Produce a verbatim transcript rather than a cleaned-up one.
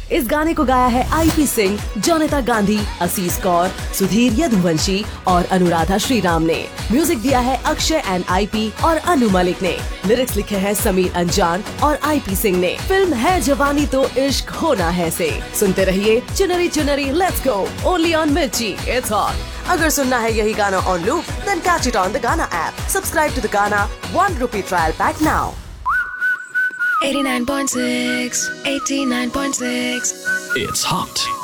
इस गाने को गाया है आईपी सिंह, जोनिता गांधी, असीस कौर, सुधीर यदुवंशी और अनुराधा श्रीराम ने। म्यूजिक दिया है अक्षय एंड आईपी और अनु मलिक ने। लिरिक्स लिखे हैं समीर अंजान और आईपी सिंह ने। फिल्म है जवानी तो इश्क होना है से। सुनते रहिए चुनरी चुनरी, लेट्स गो ओनली ऑन मिर्ची, इट्स हॉट। अगर सुनना है यही गाना on loop, then catch it on the गाना ऐप। सब्सक्राइब टू द गाना one rupee trial pack now. eighty-nine point six, eighty-nine point six. It's hot.